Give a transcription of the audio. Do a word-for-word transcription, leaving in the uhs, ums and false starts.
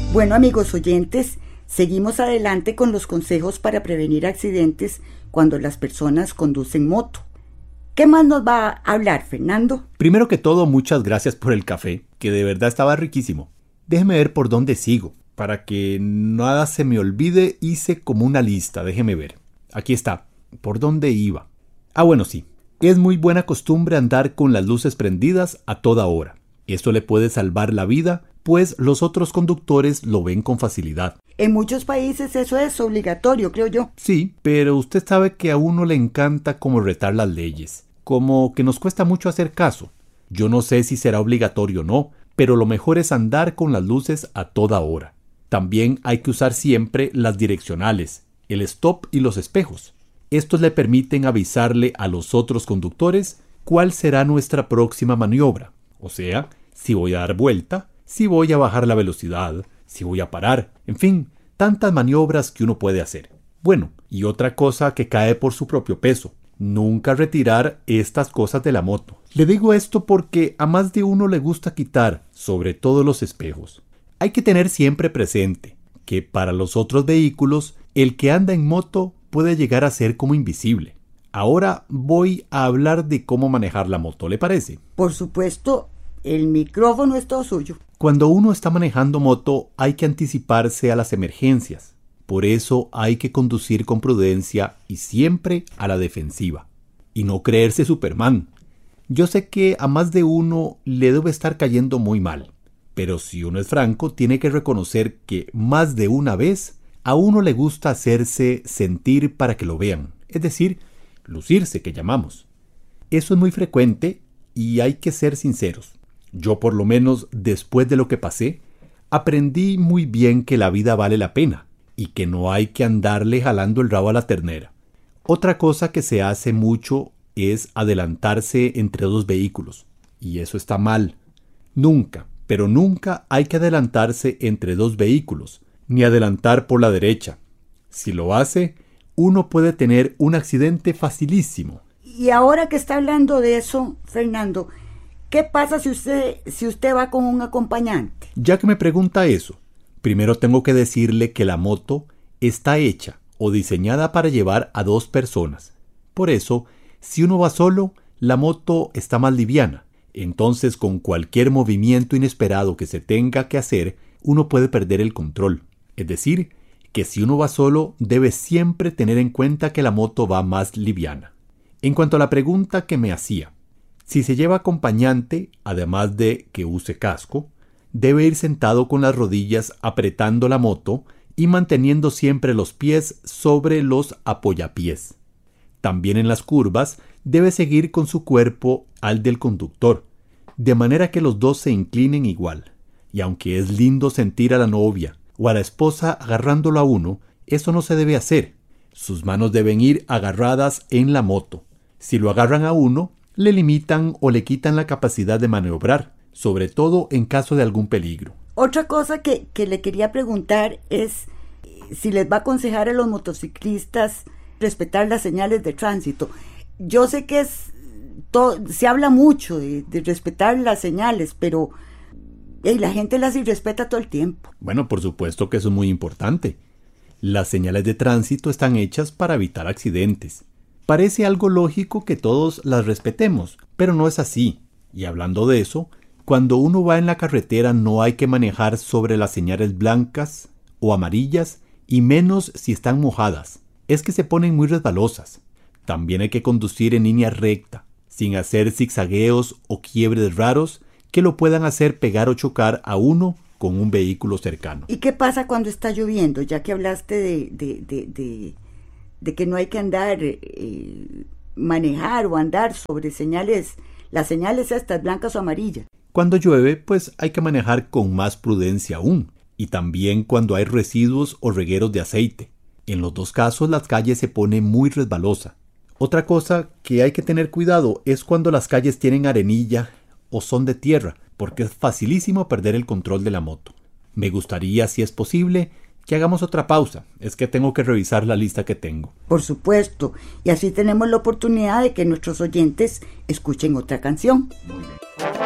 Bueno, amigos oyentes, seguimos adelante con los consejos para prevenir accidentes cuando las personas conducen moto. ¿Qué más nos va a hablar, Fernando? Primero que todo, muchas gracias por el café, que de verdad estaba riquísimo. Déjeme ver por dónde sigo. Para que nada se me olvide, hice como una lista, déjeme ver. Aquí está, ¿por dónde iba? Ah, bueno, sí. Es muy buena costumbre andar con las luces prendidas a toda hora. Esto le puede salvar la vida, pues los otros conductores lo ven con facilidad. En muchos países eso es obligatorio, creo yo. Sí, pero usted sabe que a uno le encanta como retar las leyes, como que nos cuesta mucho hacer caso. Yo no sé si será obligatorio o no, pero lo mejor es andar con las luces a toda hora. También hay que usar siempre las direccionales, el stop y los espejos. Estos le permiten avisarle a los otros conductores cuál será nuestra próxima maniobra. O sea, si voy a dar vuelta, si voy a bajar la velocidad, si voy a parar, en fin, tantas maniobras que uno puede hacer. Bueno, y otra cosa que cae por su propio peso, nunca retirar estas cosas de la moto. Le digo esto porque a más de uno le gusta quitar, sobre todo los espejos. Hay que tener siempre presente que para los otros vehículos, el que anda en moto puede llegar a ser como invisible. Ahora voy a hablar de cómo manejar la moto, ¿le parece? Por supuesto, el micrófono es todo suyo. Cuando uno está manejando moto, hay que anticiparse a las emergencias. Por eso hay que conducir con prudencia y siempre a la defensiva. Y no creerse Superman. Yo sé que a más de uno le debe estar cayendo muy mal. Pero si uno es franco, tiene que reconocer que más de una vez a uno le gusta hacerse sentir para que lo vean. Es decir, lucirse, que llamamos. Eso es muy frecuente y hay que ser sinceros. Yo, por lo menos, después de lo que pasé, aprendí muy bien que la vida vale la pena y que no hay que andarle jalando el rabo a la ternera. Otra cosa que se hace mucho es adelantarse entre dos vehículos. Y eso está mal. Nunca, pero nunca hay que adelantarse entre dos vehículos, ni adelantar por la derecha. Si lo hace, uno puede tener un accidente facilísimo. Y ahora que está hablando de eso, Fernando, ¿qué pasa si usted, si usted va con un acompañante? Ya que me pregunta eso, primero tengo que decirle que la moto está hecha o diseñada para llevar a dos personas. Por eso, si uno va solo, la moto está más liviana. Entonces, con cualquier movimiento inesperado que se tenga que hacer, uno puede perder el control. Es decir, que si uno va solo, debe siempre tener en cuenta que la moto va más liviana. En cuanto a la pregunta que me hacía, si se lleva acompañante, además de que use casco, debe ir sentado con las rodillas apretando la moto y manteniendo siempre los pies sobre los apoyapiés. También en las curvas debe seguir con su cuerpo al del conductor, de manera que los dos se inclinen igual. Y aunque es lindo sentir a la novia o a la esposa agarrándolo a uno, eso no se debe hacer. Sus manos deben ir agarradas en la moto. Si lo agarran a uno, le limitan o le quitan la capacidad de maniobrar, sobre todo en caso de algún peligro. Otra cosa que, que le quería preguntar es si les va a aconsejar a los motociclistas respetar las señales de tránsito. Yo sé que es todo, se habla mucho de, de respetar las señales, pero hey, la gente las irrespeta todo el tiempo. Bueno, por supuesto que eso es muy importante. Las señales de tránsito están hechas para evitar accidentes. Parece algo lógico que todos las respetemos, pero no es así. Y hablando de eso, cuando uno va en la carretera no hay que manejar sobre las señales blancas o amarillas, y menos si están mojadas. Es que se ponen muy resbalosas. También hay que conducir en línea recta, sin hacer zigzagueos o quiebres raros que lo puedan hacer pegar o chocar a uno con un vehículo cercano. ¿Y qué pasa cuando está lloviendo? Ya que hablaste de, de, de, de, de que no hay que andar, eh, manejar o andar sobre señales, las señales estas blancas o amarillas. Cuando llueve, pues hay que manejar con más prudencia aún, y también cuando hay residuos o regueros de aceite. En los dos casos las calles se ponen muy resbalosas. Otra cosa que hay que tener cuidado es cuando las calles tienen arenilla o son de tierra, porque es facilísimo perder el control de la moto. Me gustaría, si es posible, que hagamos otra pausa. Es que tengo que revisar la lista que tengo. Por supuesto, y así tenemos la oportunidad de que nuestros oyentes escuchen otra canción. Muy bien.